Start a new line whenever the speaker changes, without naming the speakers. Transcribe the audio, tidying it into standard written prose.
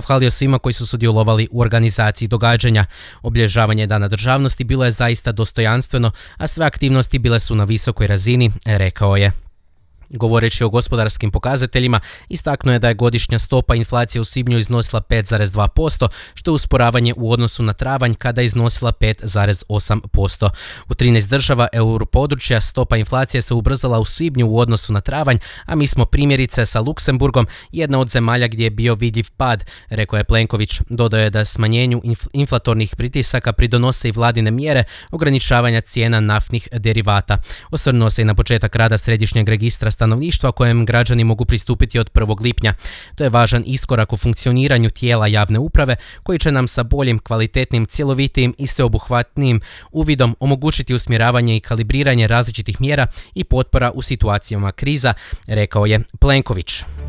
zahvalio svima koji su sudjelovali u organizaciji događanja. Obilježavanje Dana državnosti bilo je zaista dostojanstveno, a sve aktivnosti bile su na visokoj razini, rekao je. Govoreći o gospodarskim pokazateljima, istaknuo je da je godišnja stopa inflacije u svibnju iznosila 5,2%, što je usporavanje u odnosu na travanj kada je iznosila 5,8%. U 13 država europodručja stopa inflacije se ubrzala u svibnju u odnosu na travanj, a mi smo primjerice sa Luksemburgom jedna od zemalja gdje je bio vidljiv pad, rekao je Plenković. Dodao je da smanjenju inflatornih pritisaka pridonose i vladine mjere ograničavanja cijena naftnih derivata. Osvrnuo se i na početak rada Središnjeg registra stanovništva kojem građani mogu pristupiti od 1. lipnja. To je važan iskorak u funkcioniranju tijela javne uprave koji će nam sa boljim, kvalitetnim, cjelovitijim i sveobuhvatnijim uvidom omogućiti usmjeravanje i kalibriranje različitih mjera i potpora u situacijama kriza, rekao je Plenković.